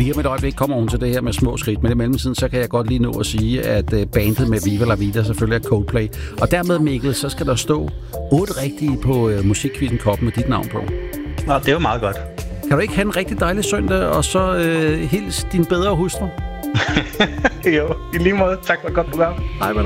Lige om et øjeblik kommer hun til det her med små skridt, men i mellemtiden, så kan jeg godt lige nå at sige, at bandet med Viva La Vida selvfølgelig er Coldplay. Og dermed, Mikkel, så skal der stå 8 rigtige på Musikquizzen Kop med dit navn på. Nå, det er jo meget godt. Kan du ikke have en rigtig dejlig søndag, og så hils din bedre hustru? Jo, i lige måde. Tak for et godt program. Hej med dig.